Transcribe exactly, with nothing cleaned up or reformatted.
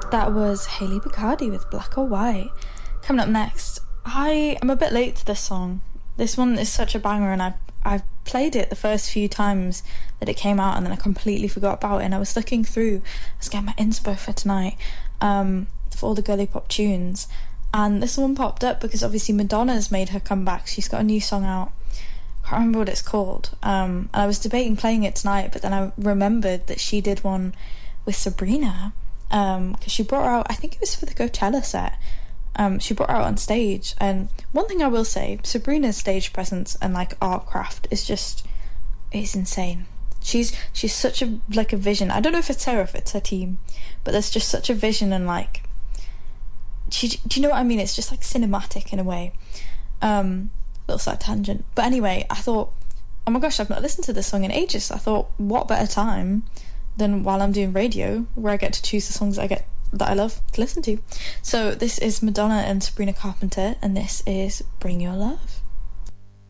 That was Hayley Bacardi with Black or White. Coming up next, I am a bit late to this song. This one is such a banger, and I've, I've played it the first few times that it came out, and then I completely forgot about it. And I was looking through, I was getting my inspo for tonight, um, for all the girly pop tunes, and this one popped up because obviously Madonna's made her comeback. She's got a new song out. I can't remember what it's called. Um, and I was debating playing it tonight, but then I remembered that she did one with Sabrina, um because she brought her out, I think it was for the Coachella set. Um she brought her out on stage, and one thing I will say, Sabrina's stage presence and like art craft is just, it's insane. She's she's such a like a vision. I don't know if it's her or if it's her team, but there's just such a vision, and like she, do you know what I mean? It's just like cinematic in a way. Um little side tangent, but anyway, I thought, oh my gosh, I've not listened to this song in ages. I thought, what better time than while I'm doing radio, where I get to choose the songs that I get that I love to listen to. So this is Madonna and Sabrina Carpenter, and this is Bring Your Love.